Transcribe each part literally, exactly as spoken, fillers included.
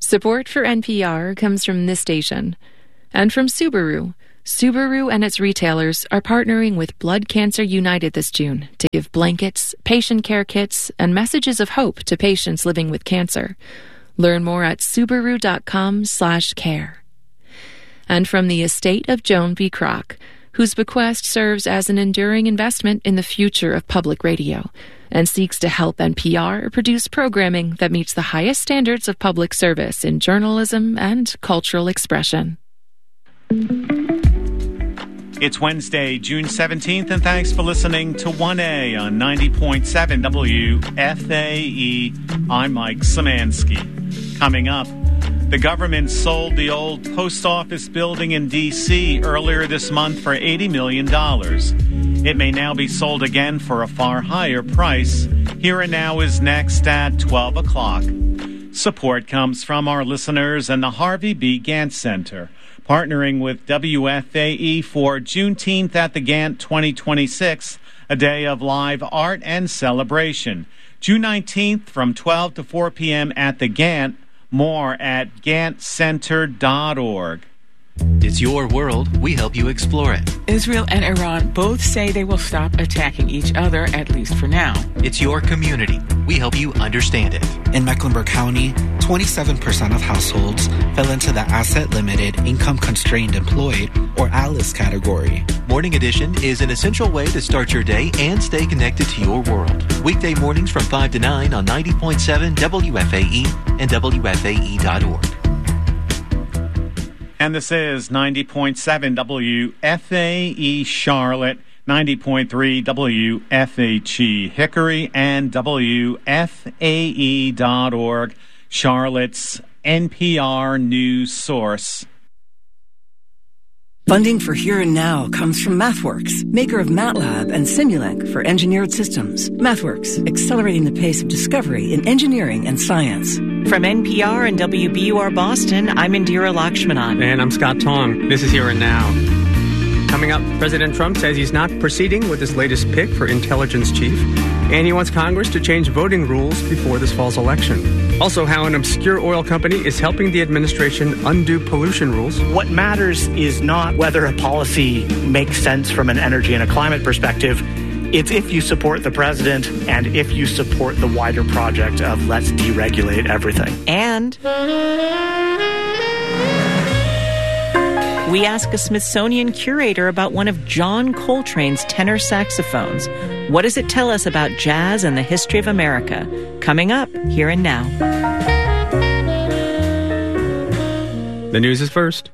Support for N P R comes from this station and from Subaru. Subaru and its retailers are partnering with Blood Cancer United this June to give blankets, patient care kits, and messages of hope to patients living with cancer. Learn more at Subaru.com slash care. And from the estate of Joan B. Kroc, whose bequest serves as an enduring investment in the future of public radio and seeks to help N P R produce programming that meets the highest standards of public service in journalism and cultural expression. It's Wednesday, June seventeenth, and thanks for listening to one A on ninety point seven W F A E. I'm Mike Szymanski. Coming up, the government sold the old post office building in D C earlier this month for eighty million dollars. It may now be sold again for a far higher price. Here and Now is next at twelve o'clock. Support comes from our listeners and the Harvey B. Gantt Center, partnering with W F A E for Juneteenth at the Gantt twenty twenty-six, a day of live art and celebration. June nineteenth from twelve to four p.m. at the Gantt. More at gantt center dot org. It's your world. We help you explore it. Israel and Iran both say they will stop attacking each other, at least for now. It's your community. We help you understand it. In Mecklenburg County, twenty-seven percent of households fell into the asset-limited, income-constrained employed, or ALICE category. Morning Edition is an essential way to start your day and stay connected to your world. Weekday mornings from five to nine on ninety point seven W F A E and W F A E dot org. And this is ninety point seven W F A E Charlotte, ninety point three W F H E Hickory, and W F A E dot org, Charlotte's N P R news source. Funding for Here and Now comes from MathWorks, maker of MATLAB and Simulink for engineered systems. MathWorks, accelerating the pace of discovery in engineering and science. From N P R and W B U R Boston, I'm Indira Lakshmanan. And I'm Scott Tong. This is Here and Now. Coming up, President Trump says he's not proceeding with his latest pick for intelligence chief, and he wants Congress to change voting rules before this fall's election. Also, how an obscure oil company is helping the administration undo pollution rules. What matters is not whether a policy makes sense from an energy and a climate perspective. It's if you support the president and if you support the wider project of let's deregulate everything. And we ask a Smithsonian curator about one of John Coltrane's tenor saxophones. What does it tell us about jazz and the history of America? Coming up, Here and Now. The news is first.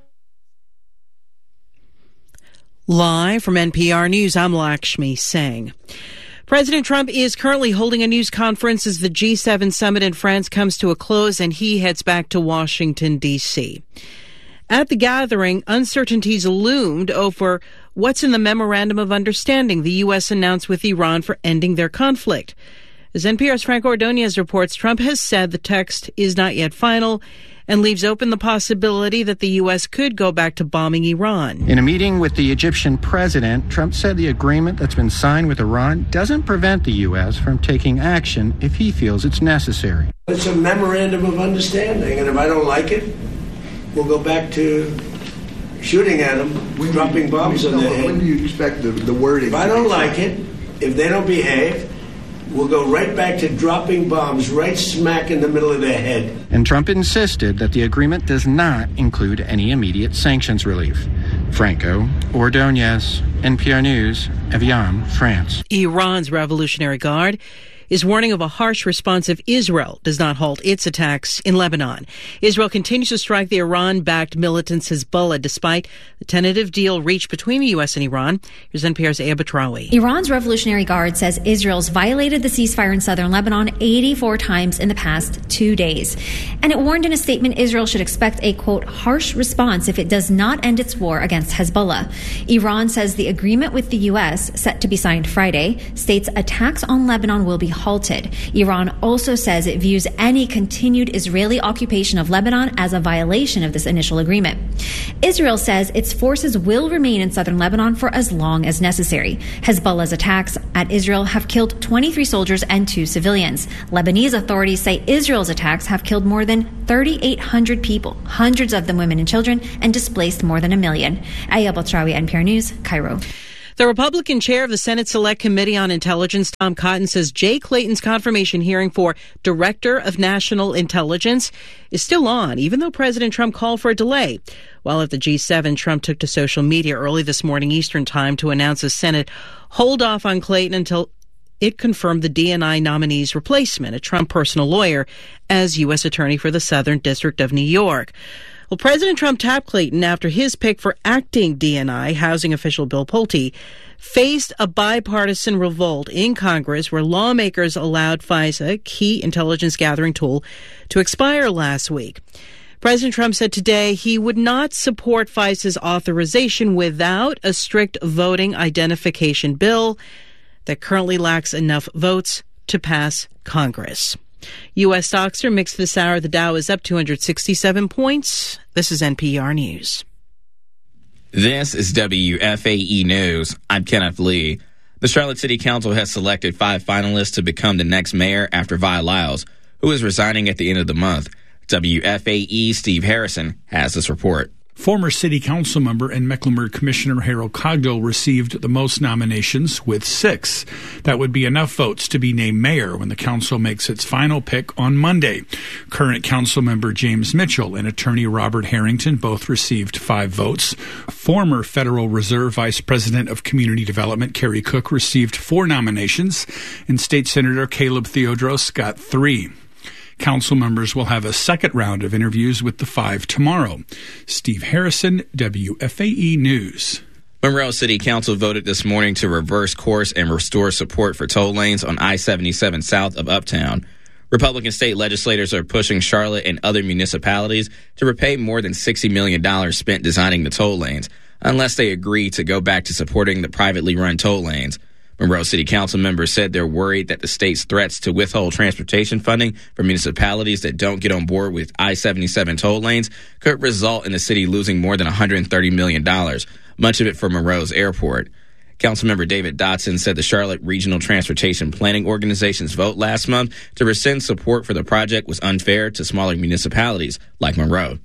Live from N P R News, I'm Lakshmi Singh. President Trump is currently holding a news conference as the G seven summit in France comes to a close and he heads back to Washington, D C. At the gathering, uncertainties loomed over what's in the Memorandum of Understanding the U S announced with Iran for ending their conflict. As N P R's Franco Ordonez reports, Trump has said the text is not yet final and leaves open the possibility that the U S could go back to bombing Iran. In a meeting with the Egyptian president, Trump said the agreement that's been signed with Iran doesn't prevent the U S from taking action if he feels it's necessary. It's a memorandum of understanding, and if I don't like it, we'll go back to shooting at them, when dropping you, bombs on their head. When do you expect the, the wording? If I don't like it, if they don't behave, we'll go right back to dropping bombs right smack in the middle of their head. And Trump insisted that the agreement does not include any immediate sanctions relief. Franco Ordonez, N P R News, Evian, France. Iran's Revolutionary Guard is warning of a harsh response if Israel does not halt its attacks in Lebanon. Israel continues to strike the Iran-backed militant Hezbollah despite the tentative deal reached between the U S and Iran. Here's N P R's Aya Batrawi. Iran's Revolutionary Guard says Israel's violated the ceasefire in southern Lebanon eighty-four times in the past two days. And it warned in a statement Israel should expect a, quote, harsh response if it does not end its war against Hezbollah. Iran says the agreement with the U S, set to be signed Friday, states attacks on Lebanon will be halted. Iran also says it views any continued Israeli occupation of Lebanon as a violation of this initial agreement. Israel says its forces will remain in southern Lebanon for as long as necessary. Hezbollah's attacks at Israel have killed twenty-three soldiers and two civilians. Lebanese authorities say Israel's attacks have killed more than thirty-eight hundred people, hundreds of them women and children, and displaced more than a million. Aya Batrawi, N P R News, Cairo. The Republican chair of the Senate Select Committee on Intelligence, Tom Cotton, says Jay Clayton's confirmation hearing for Director of National Intelligence is still on, even though President Trump called for a delay. While at the G seven, Trump took to social media early this morning Eastern Time to announce the Senate hold off on Clayton until it confirmed the D N I nominee's replacement, a Trump personal lawyer, as U S Attorney for the Southern District of New York. Well, President Trump tapped Clayton after his pick for acting D N I housing official Bill Pulte faced a bipartisan revolt in Congress where lawmakers allowed FISA, a key intelligence gathering tool, to expire last week. President Trump said today he would not support FISA's authorization without a strict voting identification bill that currently lacks enough votes to pass Congress. U S stocks are mixed this hour. The Dow is up two hundred sixty-seven points. This is N P R News. This is W F A E News. I'm Kenneth Lee. The Charlotte City Council has selected five finalists to become the next mayor after Vi Lyles, who is resigning at the end of the month. W F A E Steve Harrison has this report. Former city council member and Mecklenburg Commissioner Harold Cogdill received the most nominations with six. That would be enough votes to be named mayor when the council makes its final pick on Monday. Current council member James Mitchell and attorney Robert Harrington both received five votes. Former Federal Reserve Vice President of Community Development Kerry Cook received four nominations, and State Senator Caleb Theodros got three. Council members will have a second round of interviews with the five tomorrow. Steve Harrison, W F A E News. Monroe City Council voted this morning to reverse course and restore support for toll lanes on I seventy-seven south of Uptown. Republican state legislators are pushing Charlotte and other municipalities to repay more than sixty million dollars spent designing the toll lanes, unless they agree to go back to supporting the privately run toll lanes. Monroe City Council members said they're worried that the state's threats to withhold transportation funding for municipalities that don't get on board with I seventy-seven toll lanes could result in the city losing more than one hundred thirty million dollars, much of it for Monroe's airport. Councilmember David Dotson said the Charlotte Regional Transportation Planning Organization's vote last month to rescind support for the project was unfair to smaller municipalities like Monroe.